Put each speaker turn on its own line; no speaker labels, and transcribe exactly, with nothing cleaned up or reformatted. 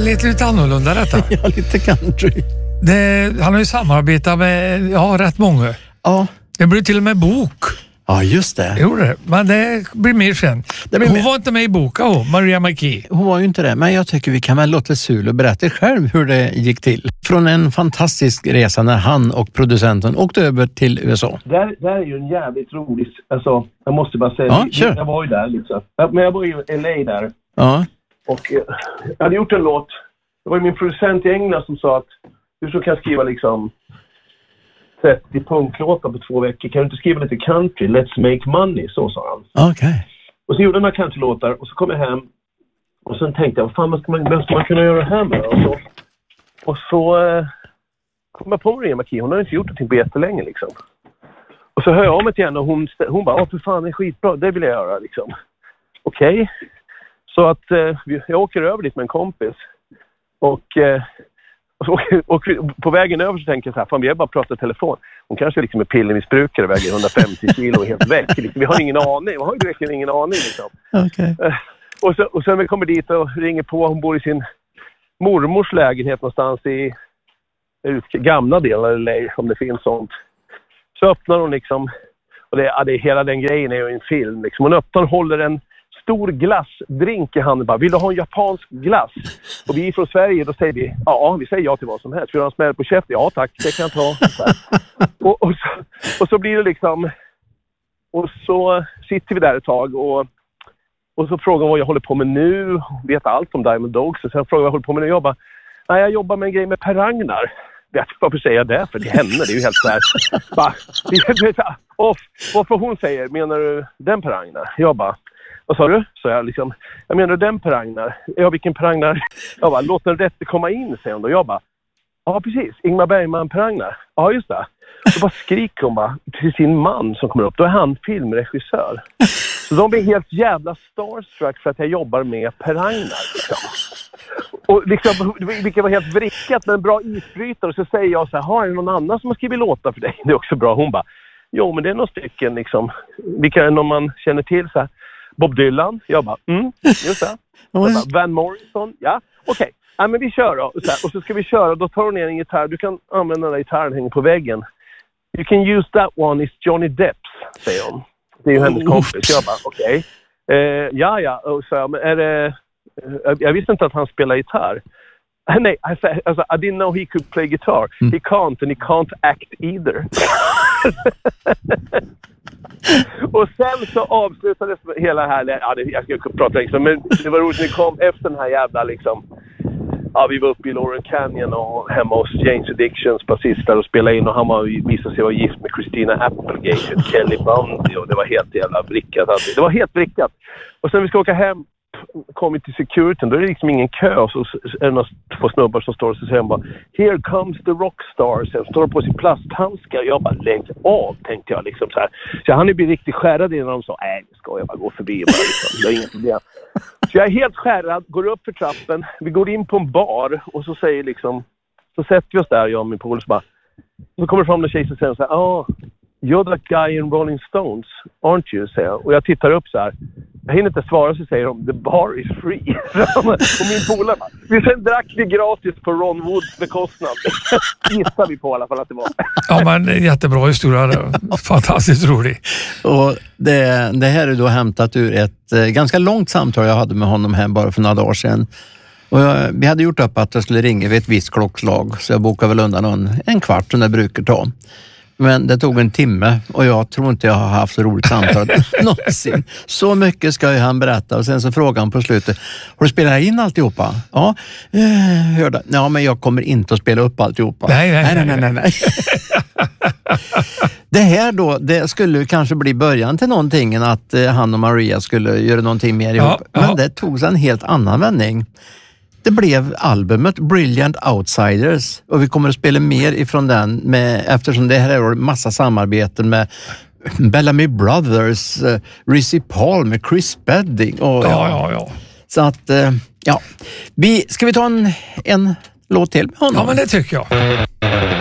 lite, lite annorlunda detta.
Ja, lite country.
Det, han har ju samarbetat med, ja, rätt många.
Ja.
Det blir till och med bok.
Ja, just det.
Jo, det. Men det blir mer sen.
Det blir
hon
mer.
var inte med i boka, hon, Maria McKee.
Hon var ju inte det, men jag tycker vi kan väl låta Zulu berätta själv hur det gick till. Från en fantastisk resa när han och producenten åkte över till U S A.
Där, där är ju en jävligt rolig, alltså jag måste bara säga,
ja, kör.
jag var ju där liksom. Men jag var ju i L A där.
Ja.
Och eh, jag hade gjort en låt, det var ju min producent i England som sa att du så kan skriva liksom trettio punklåtar på två veckor. Kan du inte skriva lite country? Let's make money, så sa han.
Okej. Okay.
Och så gjorde jag några countrylåtar och så kom jag hem och sen tänkte jag, vad fan vad ska man, vad ska man kunna göra här med? Och så, och så eh, kom jag på Maria McKee. Hon har inte gjort någonting på jättelänge liksom. Och så hör jag av mig till henne och hon, hon bara, åh för fan det är skitbra, det vill jag göra liksom. Okej. Okay. Så att eh, jag åker över dit med en kompis och... Eh, Och, och, och på vägen över så tänker jag så här, fan vi har bara pratat i telefon. Hon kanske liksom är pillermissbrukare, väger hundrafemtio kilo och helt väck. Liksom. Vi har ingen aning, vi har ju verkligen ingen aning liksom.
Okay.
Uh, och, så, och sen vi kommer dit och ringer på, hon bor i sin mormors lägenhet någonstans i ut, gamla delar av L A, om det finns sånt. Så öppnar hon liksom, och det, ja, det, hela den grejen är ju en film liksom. Hon öppnar och håller en stor glassdrink i handen, bara, vill du ha en japansk glass? Och vi är från Sverige, då säger vi, ja, vi säger ja till vad som helst. Vill du ha en smäll på käften? Ja tack, det kan jag ta. och, och, så, och så blir det liksom, och så sitter vi där ett tag och, och så frågar hon vad jag håller på med nu, vet allt om Diamond Dogs, och sen frågar jag vad jag håller på med nu, och jag bara, nej jag jobbar med en grej med Per Ragnar. Vet du varför säger jag det? För det är henne, det är ju helt så här. Bara, och varför hon säger, menar du den Per Ragnar? Jag bara, vad sa du? Så jag liksom, jag menar den Per Ragnar? Ja, vilken Per Ragnar? Jag bara, låt den rätt komma in, säger hon då. Jag bara, ja precis, Ingmar Bergman Per Ragnar. Ja, just det. Så bara skriker hon bara till sin man som kommer upp. Då är han filmregissör. Så de blir helt jävla starstruck för att jag jobbar med Per Ragnar. Liksom. Och liksom, vilket var helt vrickat med en bra isbrytare. Och så säger jag så här, har det någon annan som har skrivit låtar för dig? Det är också bra. Hon bara, jo men det är några stycken liksom. Vilka är någon man känner till så här? Bob Dylan, jag bara, mm, just det. Bara, Van Morrison, ja, okej. Okay. Ja, men vi kör då. Och så, och så ska vi köra, då tar hon ner en gitarr. Du kan använda den där gitarren, hänger på väggen. You can use that one, it's Johnny Depps, säger hon. Det är ju hennes kompis. Jag bara, okej. Okay. Eh, ja, ja, och så, men är det... Jag, jag visste inte att han spelar gitarr. Nej, alltså, alltså, I didn't know he could play guitar. Mm. He can't and he can't act either. Och sen så avslutades hela här, ja, det, jag ska prata liksom, men det var roligt när vi kom efter den här jävla liksom, ja, vi var uppe i Laurel Canyon och hemma hos James Addictions basistar och spelade in, och han var, visade sig vara gift med Christina Applegate och Kelly Bundy, och det var helt jävla brickat alltid. Det var helt brickat. Och sen vi ska åka hem, kommer till securityn, då är det liksom ingen kö, och så är det några två snubbar som står och så säger han bara, here comes the rockstar, så står på sin plasthandskar. Jag bara, lägg av, tänkte jag liksom så här. Så han är blivit riktigt skärrad innan de sa, nej det ska jag bara gå förbi och bara, liksom, det är inget problem. Så jag är helt skärrad, går upp för trappen, vi går in på en bar och så säger liksom, så sätter vi oss där, jag och min polare, så bara, så kommer det fram en tjej och säger så här, ja, you're that guy in Rolling Stones, aren't you? Säger jag. Och jag tittar upp så här. Jag hinner inte svara, så säger de, the bar is free. Och min polare bara, vi sen drack vi gratis på Ron Woods bekostnad. Gissar vi på i alla fall att det var.
Ja, men jättebra historia. Fantastiskt rolig.
Och det, det här är då hämtat ur ett eh, ganska långt samtal jag hade med honom här bara för några dagar sedan. Och jag, vi hade gjort upp att jag skulle ringa vid ett visst klockslag, så jag bokade väl undan en, en kvart som det brukar ta. Men det tog en timme och jag tror inte jag har haft så roligt samtal någonsin. Så mycket ska ju han berätta, och sen så frågar han på slutet, har du spelat in alltihopa? Ja, eh, hörde. Ja, men jag kommer inte att spela upp alltihopa.
Nej, nej, nej.
nej, nej, nej. Det här då, det skulle kanske bli början till någonting, att eh, han och Maria skulle göra någonting mer ihop.
Ja,
men
ja.
det tog en helt annan vändning. Det blev albumet Brilliant Outsiders, och vi kommer att spela mer ifrån den med, eftersom det här är en massa samarbeten med Bellamy Brothers, uh, Rizzy Paul med Chris Bedding och,
ja, ja, ja.
Så att, uh, ja. Vi, ska vi ta en, en låt till med honom?
Ja, men det tycker jag.